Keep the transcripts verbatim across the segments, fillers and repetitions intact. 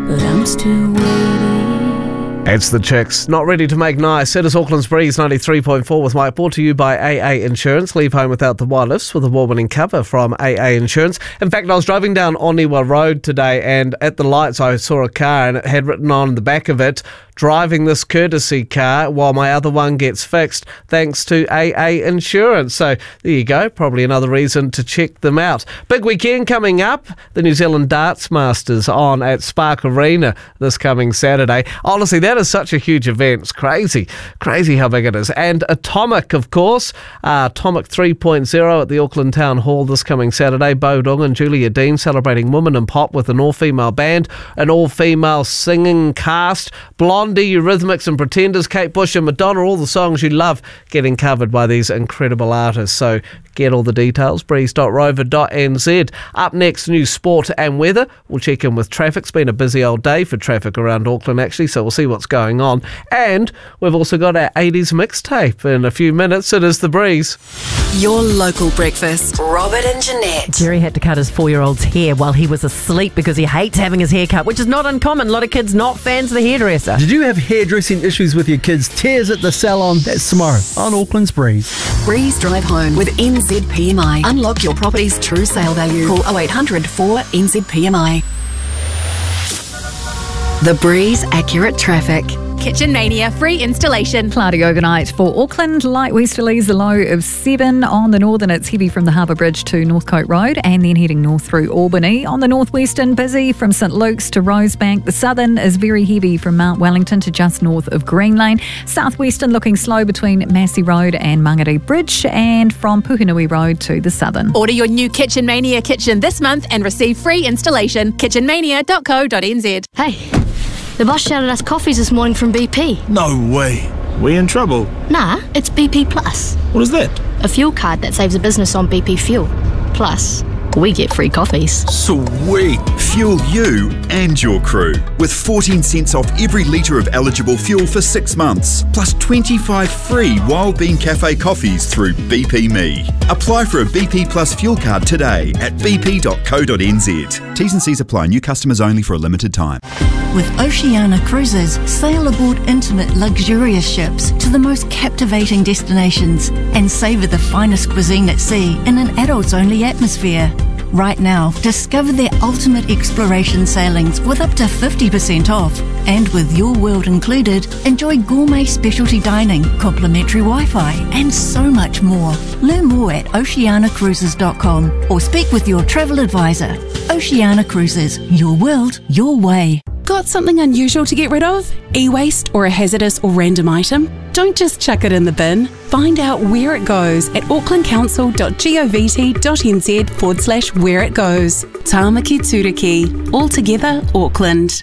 but I'm still waiting. It's the Chicks, Not Ready to Make Nice. It is Auckland's Breeze ninety-three point four with Mike, brought to you by A A Insurance. Leave home without the wireless with award-winning cover from A A Insurance. In fact, I was driving down Oniwa Road today, and at the lights I saw a car, and it had written on the back of it, driving this courtesy car while my other one gets fixed, thanks to A A Insurance. So there you go, probably another reason to check them out. Big weekend coming up, the New Zealand Darts Masters on at Spark Arena this coming Saturday. Honestly, that is such a huge event. It's crazy, crazy how big it is. And Atomic, of course, uh, Atomic three point oh at the Auckland Town Hall this coming Saturday. Bo Dung and Julia Dean celebrating women in pop with an all-female band, an all-female singing cast, Blondie, Eurythmics and Pretenders, Kate Bush and Madonna, all the songs you love getting covered by these incredible artists. So get all the details, breeze dot rover dot n z. Up next, news, sport and weather. We'll check in with traffic. It's been a busy old day for traffic around Auckland, actually, so we'll see what's going on. And we've also got our eighties mixtape in a few minutes. It is The Breeze. Your local breakfast. Robert and Jeanette. Jerry had to cut his four-year-old's hair while he was asleep because he hates having his hair cut, which is not uncommon. A lot of kids not fans of the hairdresser. Did you have hairdressing issues with your kids? Tears at the salon? That's tomorrow on Auckland's Breeze. Breeze Drive Home with N Z P M I. Unlock your property's true sale value. Call oh eight hundred four N Z P M I. The Breeze Accurate Traffic. Kitchen Mania free installation. Cloudy overnight for Auckland. Light westerlies, the low of seven. On the northern, it's heavy from the Harbour Bridge to Northcote Road and then heading north through Albany. On the northwestern, busy from St Luke's to Rosebank. The southern is very heavy from Mount Wellington to just north of Green Lane. Southwestern looking slow between Massey Road and Mangere Bridge, and from Puhinui Road to the southern. Order your new Kitchen Mania kitchen this month and receive free installation. kitchen mania dot co dot n z. Hey, the boss shouted us coffees this morning from B P. No way. We in trouble? Nah, it's B P Plus. What is that? A fuel card that saves a business on B P fuel. Plus, we get free coffees. Sweet. Fuel you and your crew with fourteen cents off every litre of eligible fuel for six months, plus twenty-five free Wild Bean Cafe coffees through B P Me. Apply for a B P Plus fuel card today at b p dot co dot n z. T's and C's apply. New customers only for a limited time. With Oceania Cruises, sail aboard intimate, luxurious ships to the most captivating destinations and savour the finest cuisine at sea in an adults-only atmosphere. Right now, discover their ultimate exploration sailings with up to fifty percent off. And with your world included, enjoy gourmet specialty dining, complimentary Wi-Fi, and so much more. Learn more at oceana cruises dot com or speak with your travel advisor. Oceania Cruises, your world, your way. Got something unusual to get rid of? E-waste or a hazardous or random item? Don't just chuck it in the bin. Find out where it goes at auckland council dot govt dot n z forward slash where it goes. Tāmaki Turiki. All together, Auckland.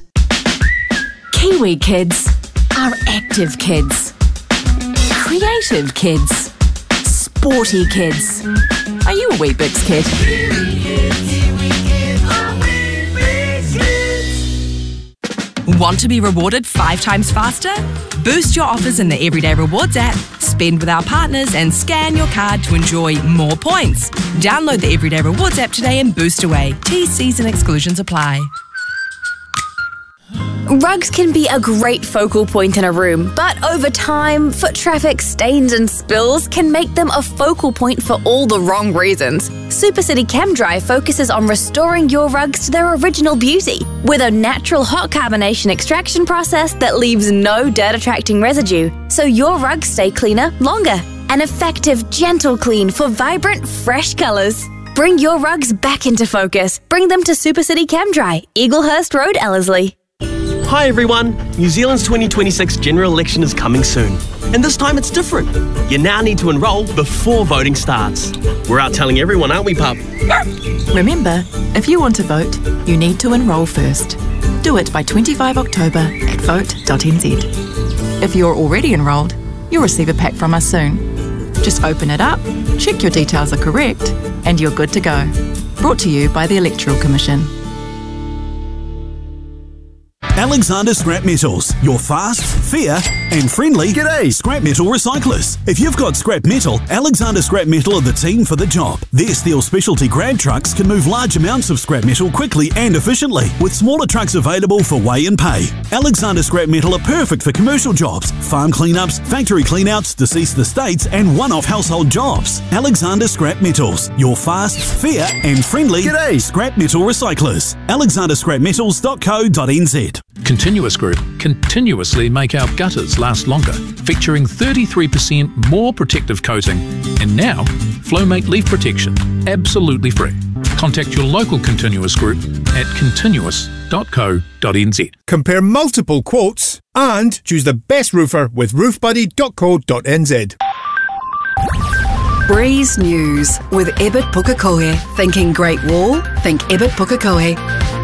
Kiwi kids are active kids, creative kids, sporty kids. Are you a Weet-Bix kid? Kiwi kids, Kiwi kids are Weet-Bix kids. Want to be rewarded five times faster? Boost your offers in the Everyday Rewards app. Spend with our partners and scan your card to enjoy more points. Download the Everyday Rewards app today and boost away. T's, C's and exclusions apply. Rugs can be a great focal point in a room, but over time, foot traffic, stains and spills can make them a focal point for all the wrong reasons. SuperCity ChemDry focuses on restoring your rugs to their original beauty with a natural hot carbonation extraction process that leaves no dirt-attracting residue, so your rugs stay cleaner longer. An effective, gentle clean for vibrant, fresh colours. Bring your rugs back into focus. Bring them to SuperCity ChemDry, Eaglehurst Road, Ellerslie. Hi everyone, New Zealand's twenty twenty-six general election is coming soon. And this time it's different. You now need to enrol before voting starts. We're out telling everyone, aren't we, pup? Remember, if you want to vote, you need to enrol first. Do it by the twenty-fifth of October at vote dot n z. If you're already enrolled, you'll receive a pack from us soon. Just open it up, check your details are correct, and you're good to go. Brought to you by the Electoral Commission. Alexander Scrap Metals, your fast, fair and friendly. G'day, scrap metal recyclers. If you've got scrap metal, Alexander Scrap Metal are the team for the job. Their steel specialty grab trucks can move large amounts of scrap metal quickly and efficiently, with smaller trucks available for weigh and pay. Alexander Scrap Metal are perfect for commercial jobs, farm cleanups, factory cleanouts, deceased estates, and one-off household jobs. Alexander Scrap Metals, your fast, fair, and friendly G'day scrap metal recyclers. alexander scrap metals dot co dot n z. Continuous Group continuously make our gutters last longer, featuring thirty-three percent more protective coating. And now, Flowmate Leaf Protection, absolutely free. Contact your local Continuous Group at continuous dot co dot n z. Compare multiple quotes and choose the best roofer with roof buddy dot co dot n z. Breeze News with Ebert Pukekohe. Thinking Great Wall? Think Ebert Pukekohe.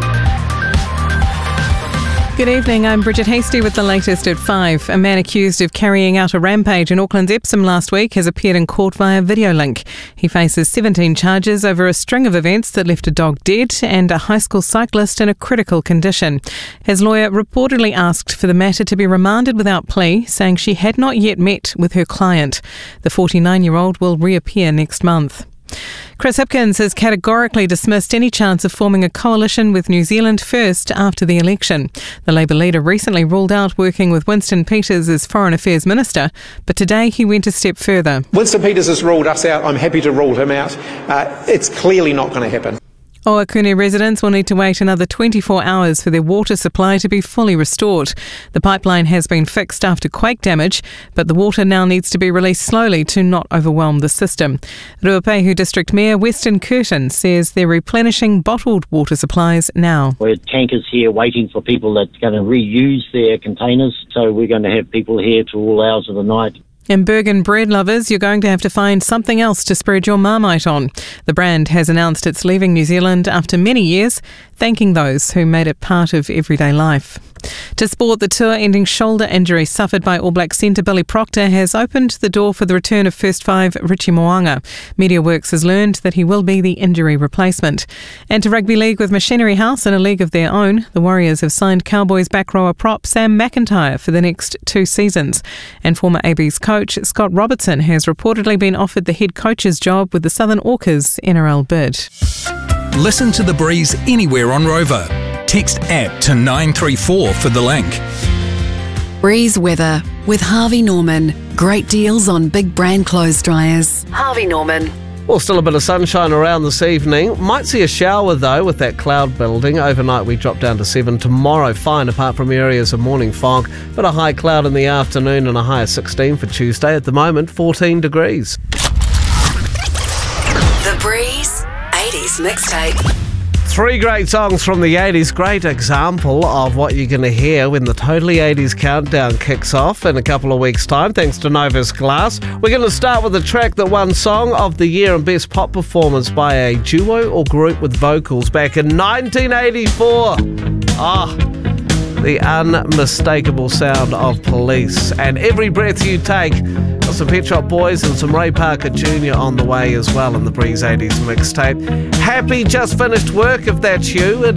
Good evening, I'm Bridget Hasty with the latest at five. A man accused of carrying out a rampage in Auckland's Epsom last week has appeared in court via video link. He faces seventeen charges over a string of events that left a dog dead and a high school cyclist in a critical condition. His lawyer reportedly asked for the matter to be remanded without plea, saying she had not yet met with her client. The forty-nine-year-old will reappear next month. Chris Hipkins has categorically dismissed any chance of forming a coalition with New Zealand First after the election. The Labour leader recently ruled out working with Winston Peters as Foreign Affairs Minister, but today he went a step further. Winston Peters has ruled us out. I'm happy to rule him out. Uh, it's clearly not going to happen. Oakuni residents will need to wait another twenty-four hours for their water supply to be fully restored. The pipeline has been fixed after quake damage, but the water now needs to be released slowly to not overwhelm the system. Ruapehu District Mayor Weston Curtin says they're replenishing bottled water supplies now. We're tankers here waiting for people that's going to reuse their containers, so we're going to have people here to all hours of the night. In Bergen bread lovers, you're going to have to find something else to spread your Marmite on. The brand has announced it's leaving New Zealand after many years, thanking those who made it part of everyday life. To sport, the tour-ending shoulder injury suffered by All Black centre Billy Proctor has opened the door for the return of first five Richie Mo'unga. MediaWorks has learned that he will be the injury replacement. And to rugby league with Machinery House in a league of their own, the Warriors have signed Cowboys back rower prop Sam McIntyre for the next two seasons. And former A B's coach Scott Robertson has reportedly been offered the head coach's job with the Southern Orcas N R L bid. Listen to The Breeze anywhere on Rover. Text app to nine three four for the link. Breeze weather with Harvey Norman. Great deals on big brand clothes dryers. Harvey Norman. Well, still a bit of sunshine around this evening. Might see a shower, though, with that cloud building. Overnight, we drop down to seven. Tomorrow, fine, apart from areas of morning fog. But a high cloud in the afternoon and a high of sixteen for Tuesday. At the moment, fourteen degrees. The Breeze eighties mixtape. Three great songs from the eighties. Great example of what you're going to hear when the Totally eighties Countdown kicks off in a couple of weeks' time, thanks to Novus Glass. We're going to start with a track that won Song of the Year and Best Pop Performance by a duo or group with vocals back in nineteen eighty-four. Ah, the unmistakable sound of Police. And Every Breath You Take. Got some Pet Shop Boys and some Ray Parker Junior on the way as well in the Breeze eighties mixtape. Happy just finished work if that's you.